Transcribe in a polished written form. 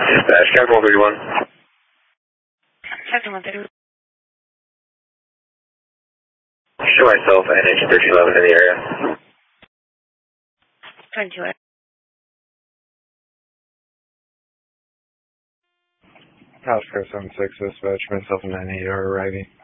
Dispatch, Chemical 31. Chapter 131. Show myself and engine 1311 in the area. 22. Oscar 76, dispatch, myself and 98 are arriving.